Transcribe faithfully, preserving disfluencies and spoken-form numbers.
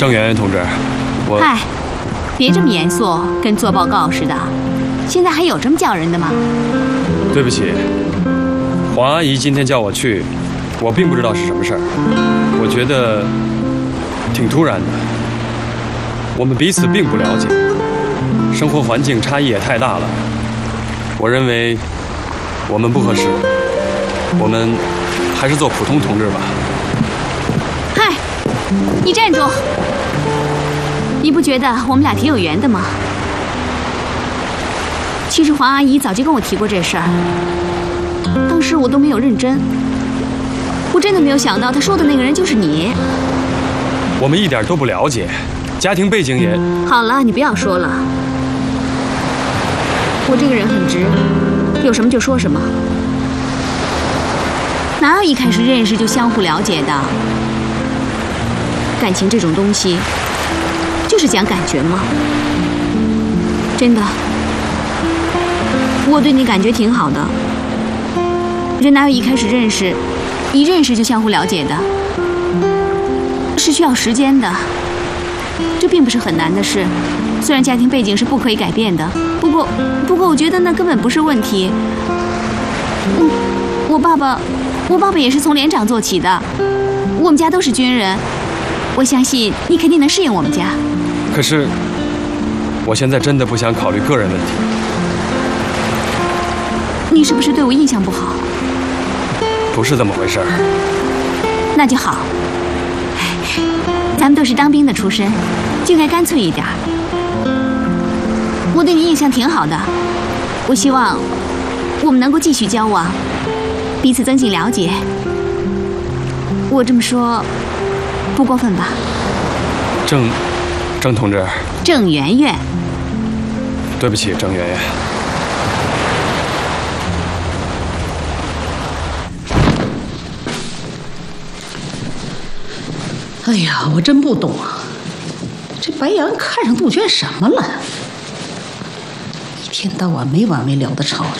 郑媛媛同志，我…… 嗨，别这么严肃，跟做报告似的。现在还有这么叫人的吗？ 对不起，黄阿姨今天叫我去，我并不知道是什么事儿。我觉得挺突然的，我们彼此并不了解，生活环境差异也太大了。我认为我们不合适，我们还是做普通同志吧。 嗨，你站住！你不觉得我们俩挺有缘的吗？其实黄阿姨早就跟我提过这事儿，当时我都没有认真。我真的没有想到她说的那个人就是你。 我们一点都不了解，家庭背景也…… 好了，你不要说了。我这个人很直，有什么就说什么。哪有一开始认识就相互了解的？感情这种东西，就是讲感觉吗？真的，我对你感觉挺好的。人哪有一开始认识，一认识就相互了解的？是需要时间的。这并不是很难的事，虽然家庭背景是不可以改变的，不过，不过我觉得那根本不是问题。嗯，我爸爸，我爸爸也是从连长做起的，我们家都是军人，我相信你肯定能适应我们家。 可是，我现在真的不想考虑个人问题。 你是不是对我印象不好？ 不是这么回事儿。 那就好。咱们都是当兵的出身，就该干脆一点。我对你印象挺好的，我希望我们能够继续交往，彼此增进了解。我这么说不过分吧？ 郑郑同志， 郑媛媛， 对不起，郑媛媛。 哎呀，我真不懂啊，这白杨看上杜鹃什么了？一天到晚没完没了的吵着，